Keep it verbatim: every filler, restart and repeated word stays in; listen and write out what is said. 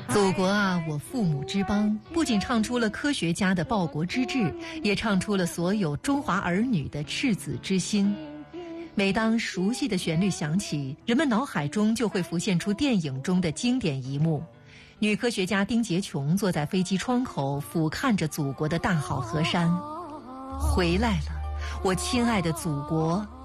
祖国啊，我父母之邦，不仅唱出了科学家的报国之志，也唱出了所有中华儿女的赤子之心。每当熟悉的旋律响起，人们脑海中就会浮现出电影中的经典一幕：女科学家丁洁琼坐在飞机窗口，俯瞰着祖国的大好河山。回来了，我亲爱的祖国。